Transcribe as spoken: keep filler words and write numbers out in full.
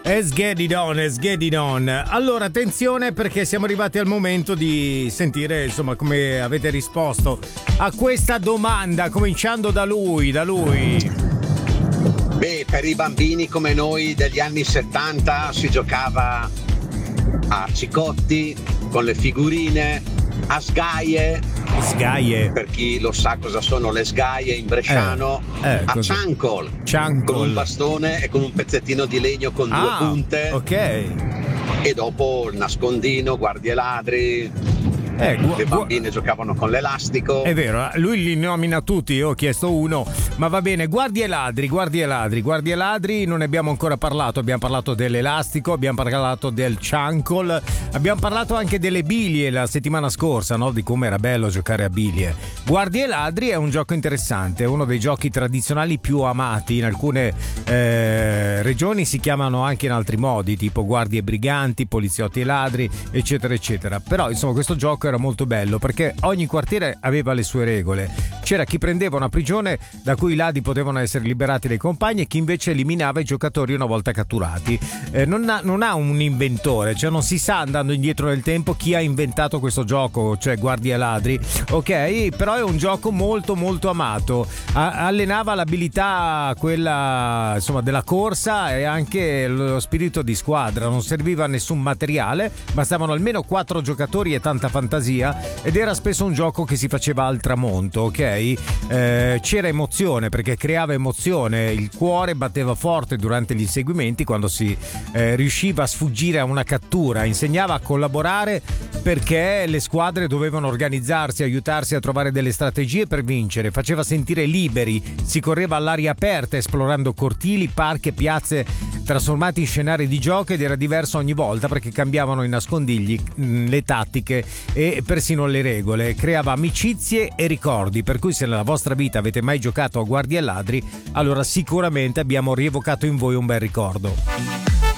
Let's get it on, let's get it on. Allora, attenzione perché siamo arrivati al momento di sentire, insomma, come avete risposto a questa domanda, cominciando da lui, da lui. Beh, per i bambini come noi degli anni settanta si giocava a cicotti, con le figurine, a sgaie. Sgaie. Per chi lo sa cosa sono le sgaie in bresciano, eh, eh, a cosa? ciancol, Ciancol. con un bastone e con un pezzettino di legno con ah, due punte. Ok. E dopo il nascondino, guardie ladri. Eh, gu- le bambine gu- giocavano con l'elastico. È vero, lui li nomina tutti, io ho chiesto uno, ma va bene. Guardie ladri, guardie ladri, guardie ladri, non ne abbiamo ancora parlato. Abbiamo parlato dell'elastico, abbiamo parlato del ciancol, abbiamo parlato anche delle bilie la settimana scorsa, no? Di come era bello giocare a bilie. Guardie ladri è un gioco interessante, è uno dei giochi tradizionali più amati. In alcune eh, regioni si chiamano anche in altri modi, tipo guardie briganti, poliziotti e ladri, eccetera eccetera. Però insomma questo gioco era molto bello perché ogni quartiere aveva le sue regole. C'era chi prendeva una prigione da cui i ladri potevano essere liberati dai compagni e chi invece eliminava i giocatori una volta catturati. Eh, non, ha, non ha un inventore, cioè non si sa andando indietro nel tempo chi ha inventato questo gioco, cioè guardie ladri, ok? Però è un gioco molto molto amato. A- allenava l'abilità quella insomma della corsa e anche lo spirito di squadra. Non serviva nessun materiale, bastavano almeno quattro giocatori e tanta fantasia ed era spesso un gioco che si faceva al tramonto, ok? Eh, c'era emozione perché creava emozione, il cuore batteva forte durante gli inseguimenti quando si eh, riusciva a sfuggire a una cattura, insegnava a collaborare perché le squadre dovevano organizzarsi, aiutarsi a trovare delle strategie per vincere, faceva sentire liberi, si correva all'aria aperta esplorando cortili, parchi e piazze trasformati in scenari di gioco ed era diverso ogni volta perché cambiavano i nascondigli, le tattiche e persino le regole. Creava amicizie e ricordi, per cui se nella vostra vita avete mai giocato a guardie e ladri, allora sicuramente abbiamo rievocato in voi un bel ricordo.